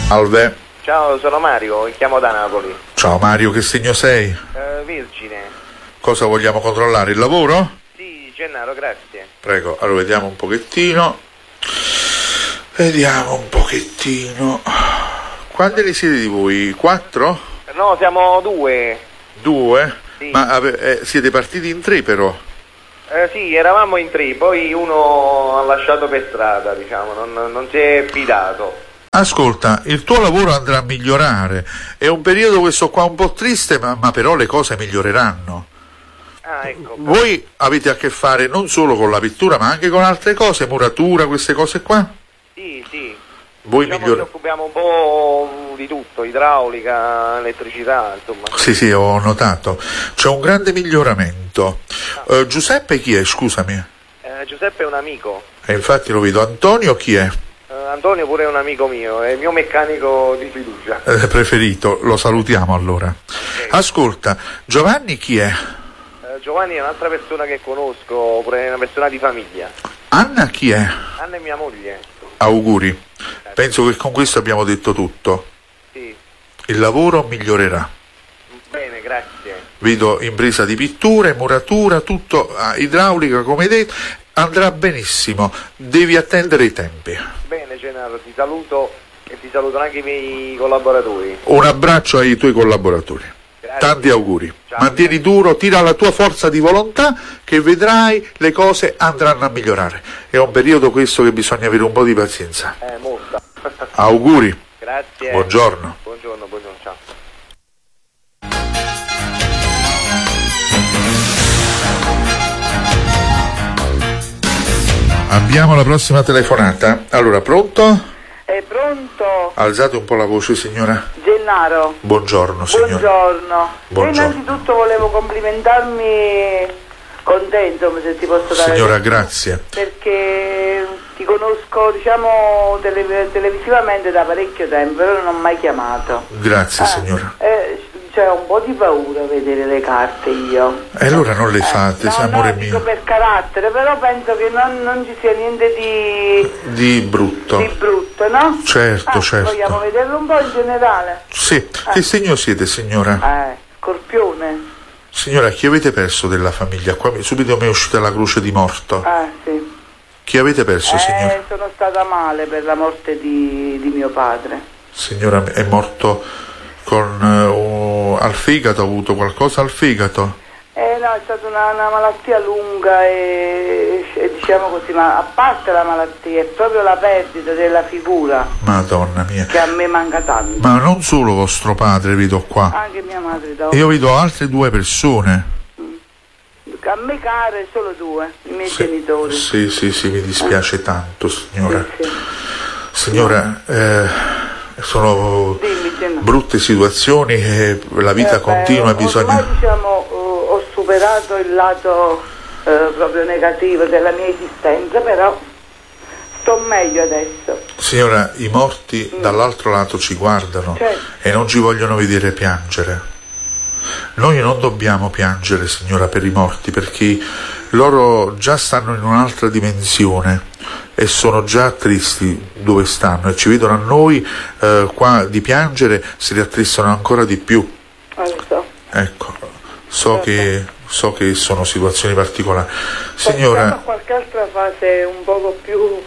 Salve. Ciao, sono Mario, chiamo da Napoli. Ciao Mario, che segno sei? Vergine. Cosa vogliamo controllare? Il lavoro? Sì, Gennaro, grazie. Prego, allora vediamo un pochettino. Vediamo un pochettino. Quanti ne siete di voi? 4? No, siamo 2. 2? Sì. Ma siete partiti in 3 però? Sì, eravamo in 3, poi uno ha lasciato per strada, diciamo, non si è fidato. Ascolta, il tuo lavoro andrà a migliorare. È un periodo questo qua un po' triste, ma però le cose miglioreranno. Ah, ecco. Voi avete a che fare non solo con la pittura, ma anche con altre cose, muratura, queste cose qua? Sì, sì. Voi Diciamo ci occupiamo un po' di tutto, idraulica, elettricità, insomma. Sì, ho notato. C'è un grande miglioramento. Giuseppe chi è, scusami? Giuseppe è un amico. Infatti lo vedo. Antonio chi è? Antonio pure è un amico mio, è il mio meccanico di fiducia. Preferito, lo salutiamo allora. Okay. Ascolta, Giovanni chi è? Giovanni è un'altra persona che conosco, pure una persona di famiglia. Anna chi è? Anna è mia moglie. Auguri. Penso che con questo abbiamo detto tutto. Sì. Il lavoro migliorerà. Bene, grazie. Vedo impresa di pittura, muratura, tutto, idraulica come hai detto, andrà benissimo. Devi attendere i tempi. Bene Gennaro, ti saluto e ti salutano anche i miei collaboratori. Un abbraccio ai tuoi collaboratori. Grazie. Tanti auguri. Ciao. Mantieni duro, tira la tua forza di volontà che vedrai le cose andranno a migliorare. È un periodo questo che bisogna avere un po' di pazienza. Molta. Auguri. Grazie. Buongiorno. Buongiorno, ciao. Abbiamo la prossima telefonata. Allora, pronto? È pronto? Alzate un po' la voce, signora. Gennaro. Buongiorno, signora. Buongiorno. Buongiorno. Innanzitutto volevo complimentarmi con te, insomma, se ti posso dare. Signora, grazie. Perché ti conosco, diciamo, televisivamente da parecchio tempo, però non ho mai chiamato. Grazie, signora. C'è un po' di paura a vedere le carte io. E allora non le fate, no, amore mio. Dico per carattere, però penso che non ci sia niente di brutto. Di brutto, no? Certo, certo. Vogliamo vederlo un po' in generale? Sì. Che segno siete, signora? Scorpione. Signora, chi avete perso della famiglia? Qua subito mi è uscita la croce di morto. Sì. Chi avete perso, signora? Sono stata male per la morte di mio padre. Signora, è morto al fegato, ha avuto qualcosa al fegato? No, è stata una malattia lunga e diciamo così, ma a parte la malattia è proprio la perdita della figura. Madonna mia. Che a me manca tanto. Ma non solo vostro padre vedo qua. Anche mia madre io vedo altre 2 persone. A me care solo 2, i miei genitori. Sì, mi dispiace tanto, signora. Sì. Signora, sono brutte situazioni e la vita continua e bisogna... Ormai diciamo ho superato il lato proprio negativo della mia esistenza, però sto meglio adesso. Signora, i morti dall'altro lato ci guardano, certo, e non ci vogliono vedere piangere. Noi non dobbiamo piangere, signora, per i morti, perché loro già stanno in un'altra dimensione e sono già tristi dove stanno e ci vedono a noi qua di piangere, si rattristano ancora di più. Ecco, so che sono situazioni particolari. Signora, qualche altra fase un poco più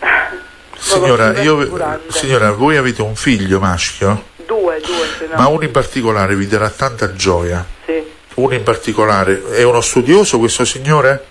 signora, voi avete un figlio maschio? 2, no. Ma uno in particolare vi darà tanta gioia. Sì. Uno in particolare è uno studioso, questo signore?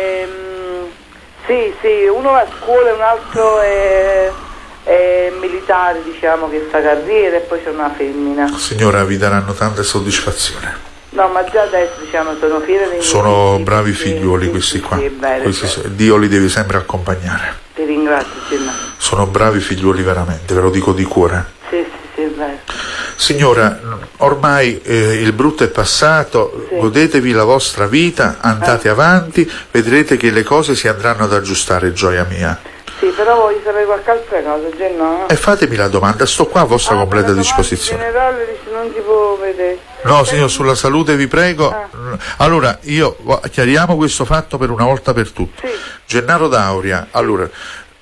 Sì, uno va a scuola e un altro è militare, diciamo, che fa carriera, e poi c'è una femmina. Signora, vi daranno tanta soddisfazione. No, ma già adesso, diciamo, sono fiera dei miei Sono bravi figliuoli questi qua. Dio li deve sempre accompagnare. Ti ringrazio, Gennaro. Sono bravi figliuoli veramente, ve lo dico di cuore. Sì, è vero. Signora, ormai il brutto è passato, godetevi la vostra vita, andate avanti, vedrete che le cose si andranno ad aggiustare, gioia mia. Sì, però voglio sapere qualche altra cosa, Gennaro. E fatemi la domanda, sto qua a vostra completa disposizione. In generale non si può vedere. No, signor, sulla salute vi prego. Allora, chiariamo questo fatto per una volta per tutte. Sì. Gennaro D'Auria, allora,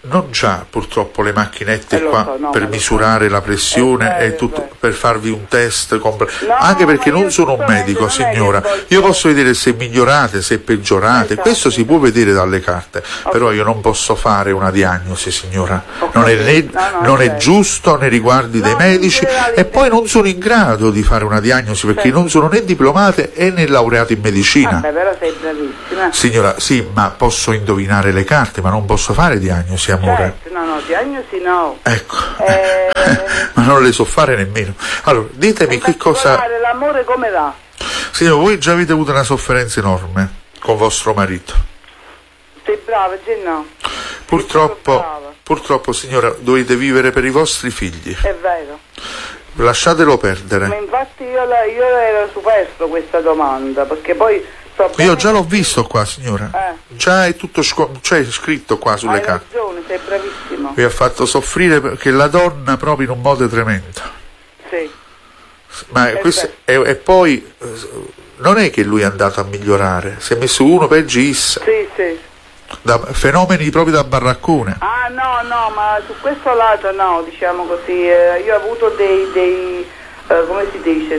non c'ha purtroppo le macchinette qua so, no, per misurare la pressione e tutto, per farvi un test anche perché non sono un medico, signora. Io posso vedere se migliorate, se peggiorate, questo si può vedere dalle carte, però io non posso fare una diagnosi, signora. Non è giusto nei riguardi dei medici, e poi non sono in grado di fare una diagnosi perché non sono né diplomate né laureato in medicina. Però sei bravissima. Signora, sì, ma posso indovinare le carte, ma non posso fare diagnosi, amore. Certo, no, diagnosi no. Ecco, ma non le so fare nemmeno. Allora, ditemi che cosa... L'amore come va? Signora, voi già avete avuto una sofferenza enorme con vostro marito. Sei brava, no? Purtroppo, signora, dovete vivere per i vostri figli. È vero. Lasciatelo perdere. Ma infatti io ero superfluo questa domanda, perché poi... Io già l'ho visto qua, signora. Già è tutto c'è scritto qua sulle carte. Hai ragione, sei bravissimo. Vi ha fatto soffrire perché la donna proprio in un modo tremendo. Sì. Ma e poi non è che lui è andato a migliorare, si è messo uno peggio. Sì. Da fenomeni proprio da baraccone. No, ma su questo lato no, diciamo così. Io ho avuto dei come si dice,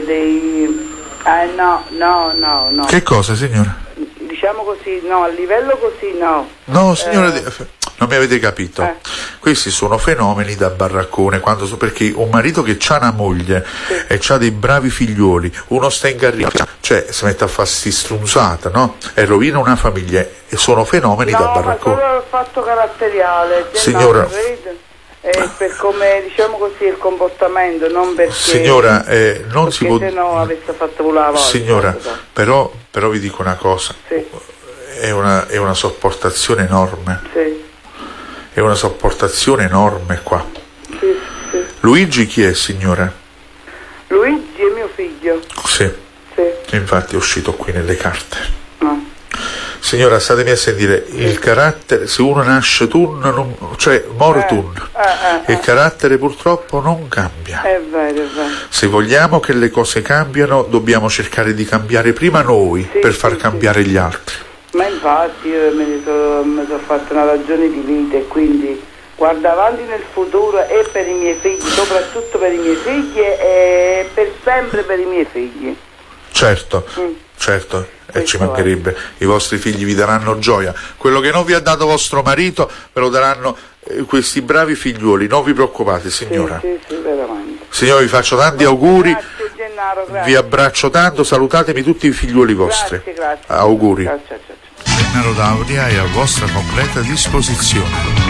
no. Che cosa, signora? Diciamo così, no, a livello così no. No, signora, non mi avete capito. Questi sono fenomeni da baraccone, perché un marito che ha una moglie e ha dei bravi figlioli, uno sta in carriera, cioè si mette a farsi strunzata, no? E rovina una famiglia, e sono fenomeni da baraccone. No, ma solo il fatto caratteriale, signora. Per come, diciamo così, il comportamento, non perché... Signora, non si può... se no avesse fatto volare la volta. Signora, però vi dico una cosa. Sì. È una sopportazione enorme. Sì. È una sopportazione enorme qua. Sì. Luigi chi è, signora? Luigi è mio figlio. Sì. Infatti è uscito qui nelle carte. Signora, statemi a sentire, il carattere, se uno nasce mortun, il carattere purtroppo non cambia. È vero. Se vogliamo che le cose cambiano, dobbiamo cercare di cambiare prima noi per far cambiare gli altri. Ma infatti io mi sono fatto una ragione di vita, e quindi guardo avanti nel futuro e per i miei figli, soprattutto per i miei figli e per sempre per i miei figli. Certo. E ci mancherebbe, i vostri figli vi daranno gioia. Quello che non vi ha dato vostro marito ve lo daranno questi bravi figliuoli, non vi preoccupate, signora. Sì, veramente. Signora, vi faccio tanti auguri. Grazie Gennaro, grazie. Vi abbraccio tanto, salutatemi tutti i figliuoli vostri. Grazie. Auguri. Grazie. Gennaro Dauria è a vostra completa disposizione.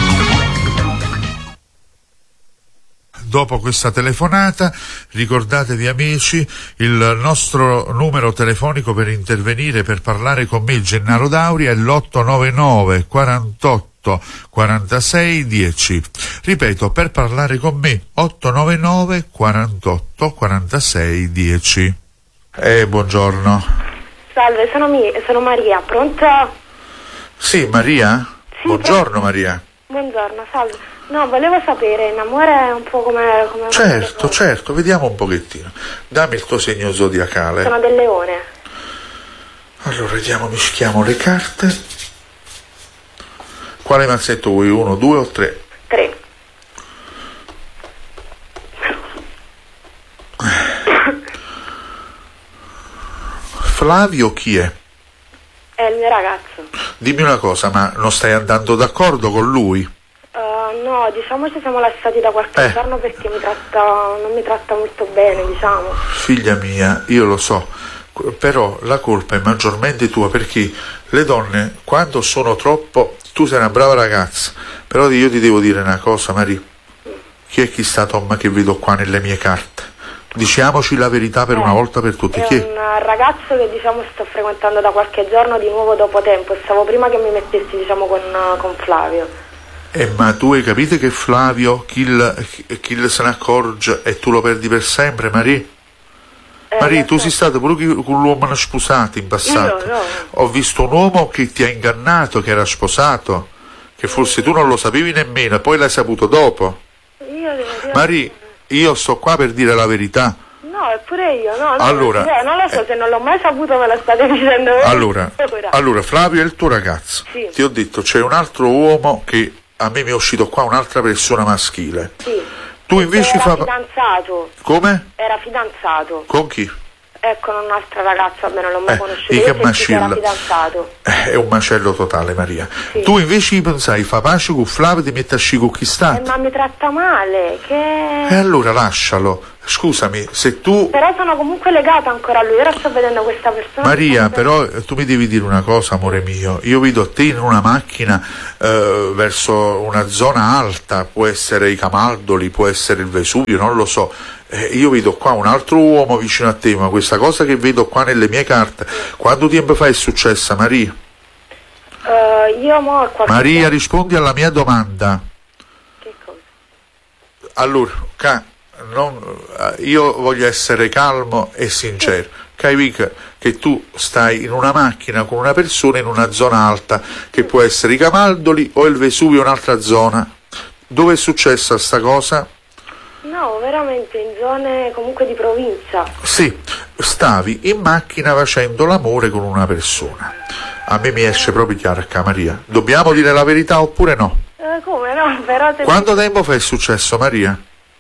Dopo questa telefonata, ricordatevi amici, il nostro numero telefonico per intervenire, per parlare con me, Gennaro Dauria, è l'899 48 46 10. Ripeto, per parlare con me, 899 48 46 10. Buongiorno. Salve, sono Maria, pronto? Sì, Maria? Sì, buongiorno Maria. Buongiorno, salve. No, volevo sapere, in amore è un po' come Certo, vediamo un pochettino. Dammi il tuo segno zodiacale. Sono del Leone. Allora, vediamo, mischiamo le carte. Quale mazzetto vuoi? 1, 2 o 3? 3. Flavio chi è? È il mio ragazzo. Dimmi una cosa, ma non stai andando d'accordo con lui? No, diciamo ci siamo lasciati da qualche giorno perché non mi tratta molto bene, diciamo. Figlia mia, io lo so, però la colpa è maggiormente tua, perché le donne quando sono troppo... Tu sei una brava ragazza, però io ti devo dire una cosa, Maria. Chi è sta Tom che vedo qua nelle mie carte? Diciamoci la verità per una volta per tutte. Chi è? Un ragazzo che sto frequentando da qualche giorno di nuovo dopo tempo. Stavo prima che mi mettessi con Flavio. Ma tu hai capito che Flavio chi se ne accorge e tu lo perdi per sempre, Maria? Maria, tu sei stata pure con l'uomo sposato in passato. No. Ho visto un uomo che ti ha ingannato, che era sposato, che forse tu non lo sapevi nemmeno e poi l'hai saputo dopo. Maria, io sto qua per dire la verità. No, eppure io, no. Allora, non lo so, se non l'ho mai saputo me la state dicendo voi. Allora, Flavio è il tuo ragazzo. Sì. Ti ho detto, c'è un altro uomo che a me mi è uscito qua un'altra persona maschile. Sì. Tu invece era fidanzato. Come? Era fidanzato. Con chi? Con un'altra ragazza, almeno non l'ho mai conosciuto. Che Io sentì macello. era fidanzato. È un macello totale, Maria. Sì. Tu invece pensai, fa pace con Flavio, ti metti a sci con chi sta? Ma mi tratta male, che... E allora lascialo. Scusami, se tu... Però sono comunque legata ancora a lui, ora sto vedendo questa persona... Maria, però tu mi devi dire una cosa, amore mio. Io vedo te in una macchina verso una zona alta, può essere i Camaldoli, può essere il Vesuvio, non lo so. Io vedo qua un altro uomo vicino a te, ma questa cosa che vedo qua nelle mie carte, quanto tempo fa è successa, Maria? Io mo Maria, rispondi alla mia domanda. Che cosa? Allora, io voglio essere calmo e sincero. Che tu stai in una macchina con una persona in una zona alta, che può essere i Camaldoli o il Vesuvio, un'altra zona. Dove è successa sta cosa? No, veramente in zone comunque di provincia. Sì, stavi in macchina facendo l'amore con una persona. A me mi esce proprio chiaro, Maria. Dobbiamo dire la verità oppure no? Come no? Però Quanto tempo fa è successo, Maria?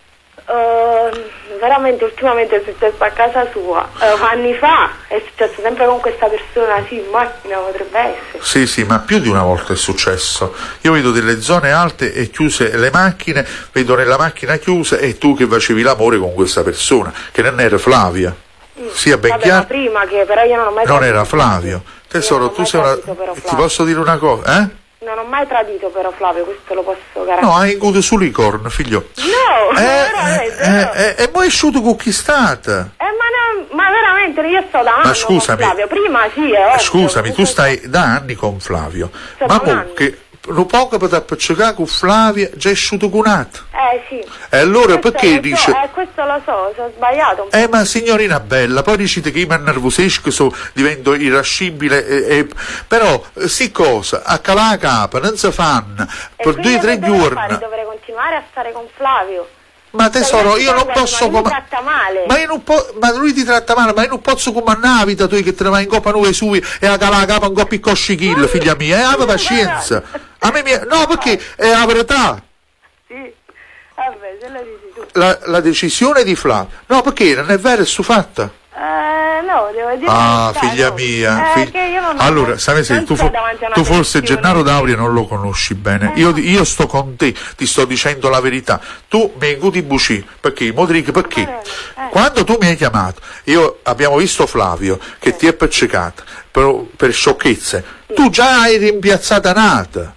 Veramente ultimamente è successo a casa sua. Anni fa è successo sempre con questa persona, sì, in macchina potrebbe essere. Sì, ma più di una volta è successo. Io vedo delle zone alte e chiuse le macchine, vedo nella macchina chiusa e tu che facevi l'amore con questa persona, che non era Flavia. Sia ben chiaro. Ma prima che però io non ho mai Non era Flavio. Tesoro, tu sei una... Ti posso dire una cosa, Non ho mai tradito però Flavio, questo lo posso garantire. No, hai avuto sull'Icorn, figlio. No, veramente. E poi è uscito conquistata. Ma veramente io sto da anni con Flavio, prima sì, Scusami, tu stai da anni con Flavio. Ma che un poco per appicciare con Flavia già è uscito con Nat. Sì. E allora perché dice... questo lo so, ho sbagliato. Ma signorina bella, poi dicete che io mi innervosisco, divento irascibile, però sì cosa, a calare la capa, non si fanno, per 2 o 3 giorni. Dovrei continuare a stare con Flavio. Ma tesoro, io non posso... Ma lui ti tratta male. Ma lui ti tratta male, ma io non posso comandare la vita tu che te ne vai in coppa nuove sui e a calare la capa un po' più coscichillo, figlia mia, abbi pazienza. A me no, perché è la verità. Sì, vabbè, se lo dici tu. La decisione di Flavio. No, perché non è vero, è su fatta. No, devo dire. Figlia mia. Allora, sai, tu forse Gennaro D'Auria non lo conosci bene. Io sto con te, ti sto dicendo la verità. Tu mi incuti bucì, perché? Perché? Quando tu mi hai chiamato, abbiamo visto Flavio che ti è appiccicato per sciocchezze. Tu già hai rimpiazzata Nata.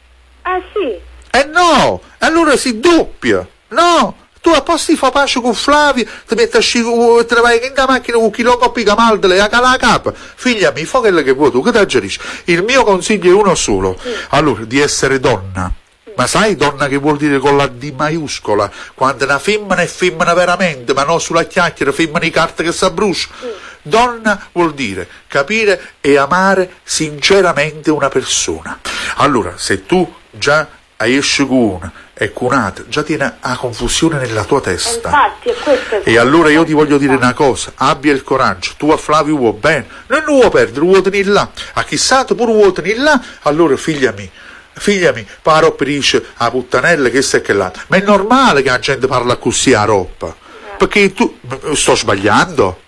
Sì. No, allora si doppia. No. Tu a posti fa pace con Flavio, ti metti a scivolare, te ne vai in macchina con chi lo coppi Camaldole a cala la capa. Figlia mia, fa quello che vuoi tu, che ti aggerisci? Il mio consiglio è uno solo. Allora, di essere donna. Ma sai donna che vuol dire con la D maiuscola? Quando una femmina è femmina veramente, ma non sulla chiacchiera, femmina di carta che si abbrucia. Donna vuol dire capire e amare sinceramente una persona. Allora, se tu già hai esce con una e con un'altra, già tiene a confusione nella tua testa. Infatti, è questo. E allora io ti voglio dire una cosa, abbia il coraggio, tu a Flavio vuoi bene, non lo vuoi perdere, lo vuoi tenere là, a chissà tu pure vuoi tenere là, allora figlia mia, paro per dice a puttanella che è che là, ma è normale che la gente parla così a roba, perché tu, sto sbagliando?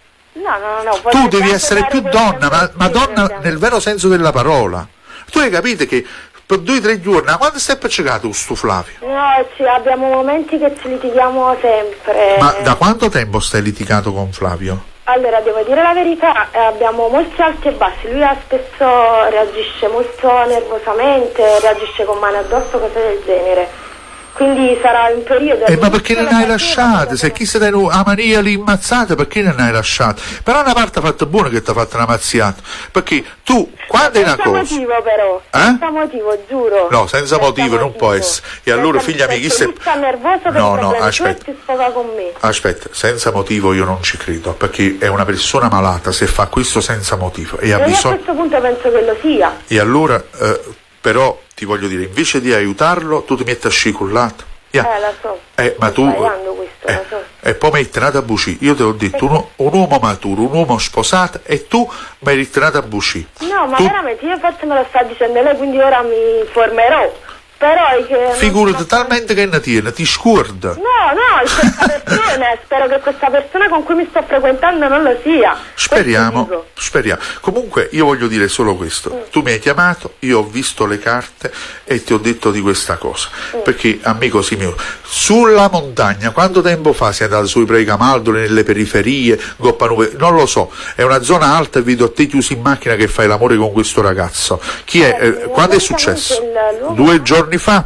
No. Tu devi essere più donna, ma donna nel vero senso della parola. Tu hai capito che per 2 o 3 giorni, quando stai appiccicato con sto Flavio? No, abbiamo momenti che ci litighiamo sempre. Ma da quanto tempo stai litigato con Flavio? Allora, devo dire la verità, abbiamo molti alti e bassi, lui spesso reagisce molto nervosamente, reagisce con mani addosso, cose del genere. Quindi sarà un periodo... ma perché non hai lasciato? Se chi si dà a Maria lì immazzata, perché non hai lasciato? Però una parte fatta buona che ti ha fatto una mazziata. Perché tu, quando è una cosa... Senza motivo però, senza motivo, giuro. No, senza motivo non può essere. E allora figlia mia, chi sei... sta nervoso No, aspetta. Si sfoga con me. Aspetta, senza motivo io non ci credo, perché è una persona malata se fa questo senza motivo. E io a questo punto penso che lo sia. E allora... però ti voglio dire, invece di aiutarlo tu ti metti a scicullato. La so. Ma tu questo, so. E poi mi hai tenato a bucì. Io ti ho detto un uomo maturo, un uomo sposato, e tu mi hai tenato a bucì. No, ma veramente io forse me lo sta dicendo lei, quindi ora mi informerò. Però è che Figurati, talmente che ne tiene, ti scorda. No, questa persona, spero che questa persona con cui mi sto frequentando non lo sia. Speriamo. Comunque io voglio dire solo questo. Tu mi hai chiamato, io ho visto le carte e ti ho detto di questa cosa. Perché, amico mio, sulla montagna, quanto tempo fa sei andato sui Pregamaldoli, nelle periferie, Goppanuve, non lo so, è una zona alta e vedo a te chiuso in macchina che fai l'amore con questo ragazzo. Chi è? Quando è successo? 2 giorni fa?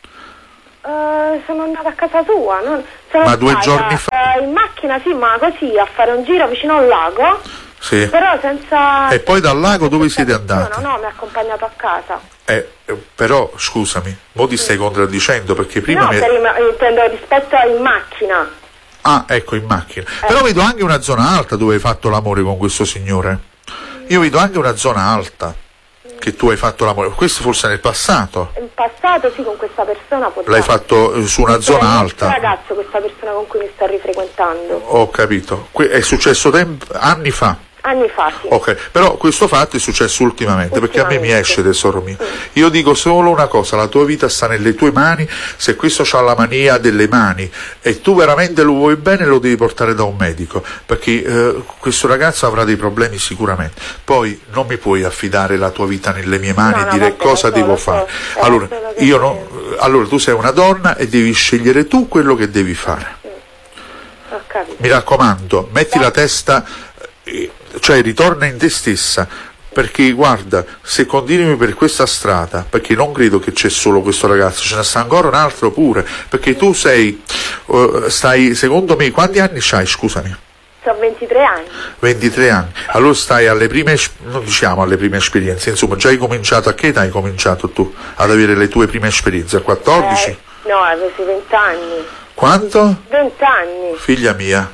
Sono andata a casa tua, Ma 2 giorni fa? In macchina, sì, ma così, a fare un giro vicino al lago. Sì. Però senza... E poi dal lago dove siete andati? No, mi ha accompagnato a casa. Però, scusami, mo ti stai contraddicendo perché prima... intendo rispetto a in macchina. Ah, ecco, in macchina. Però vedo anche una zona alta dove hai fatto l'amore con questo signore. Io vedo anche una zona alta che tu hai fatto l'amore. Questo forse nel passato. In passato sì, con questa persona l'hai fatto su una zona alta. Questo ragazzo, questa persona con cui mi sta rifrequentando. Ho capito. È successo anni fa. Anni fa, sì. Ok, però questo fatto è successo ultimamente, perché a me mi esce, tesoro mio. Io dico solo una cosa, la tua vita sta nelle tue mani, se questo c'ha la mania delle mani e tu veramente lo vuoi bene lo devi portare da un medico, perché questo ragazzo avrà dei problemi sicuramente. Poi non mi puoi affidare la tua vita nelle mie mani e dire cosa devo fare. Allora tu sei una donna e devi scegliere tu quello che devi fare. Mi raccomando, metti la testa... cioè ritorna in te stessa, perché guarda, se continui per questa strada, perché non credo che c'è solo questo ragazzo, ce ne sta ancora un altro pure, perché tu stai, secondo me, quanti anni c'hai, scusami? Ho 23 anni. 23 anni, allora stai alle prime, non diciamo alle prime esperienze, insomma già hai cominciato, a che età hai cominciato tu ad avere le tue prime esperienze? A 14? No, avevo 20 anni. Quanto? 20 anni. Figlia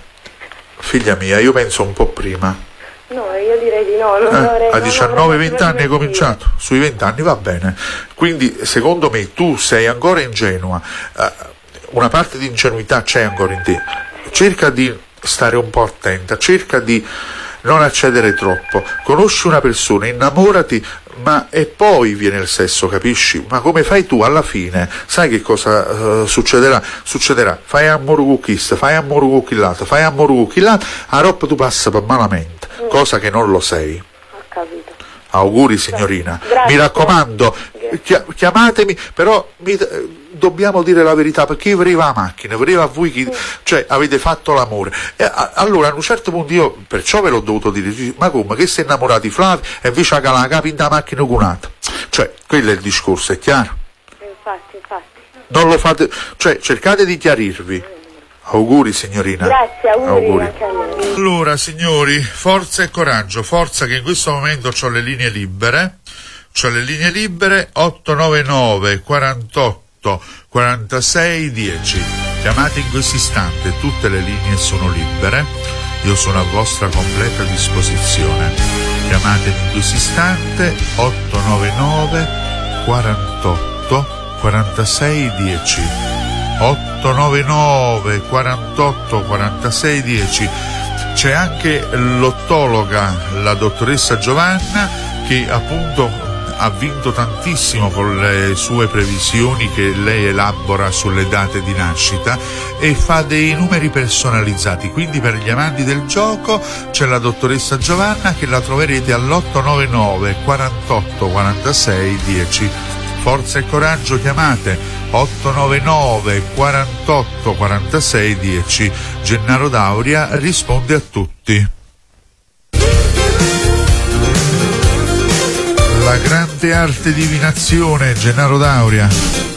mia, io penso un po' prima. No, io direi di no. A 19-20 anni hai cominciato? Sui 20 anni va bene. Quindi secondo me tu sei ancora ingenua, una parte di ingenuità c'è ancora in te. Cerca di stare un po' attenta, cerca di non accedere troppo. Conosci una persona, innamorati, e poi viene il sesso, capisci? Ma come fai tu alla fine? Sai che cosa succederà? Fai amore con questo, fai amore con quell'altro, fai amore con quell'altro, a roba tu passa per malamente, cosa che non lo sei. Ho capito. Auguri signorina. Grazie. Mi raccomando, chiamatemi, però dobbiamo dire la verità, perché io arrivo alla macchina, arrivo a voi, cioè avete fatto l'amore. Allora a un certo punto io, perciò ve l'ho dovuto dire, ma come, che sei innamorato di Flavio e invece la capi in da macchina con un'altra? Cioè, quello è il discorso, è chiaro? Infatti. Non lo fate, cioè cercate di chiarirvi. Auguri signorina. Grazie, auguri. Anche a lei. Allora signori, forza e coraggio, forza che in questo momento ho le linee libere. 899 48 46 10. Chiamate in questo istante, tutte le linee sono libere, io sono a vostra completa disposizione. Chiamatemi in questo istante 899 48 46 10. 899 48 46 10. C'è anche l'ottologa, la dottoressa Giovanna, che appunto ha vinto tantissimo con le sue previsioni che lei elabora sulle date di nascita e fa dei numeri personalizzati, quindi per gli amanti del gioco c'è la dottoressa Giovanna, che la troverete all'899 48 46 10. Forza e coraggio, chiamate 899 48 46 10. Gennaro Dauria risponde a tutti. La grande arte divinazione, Gennaro Dauria.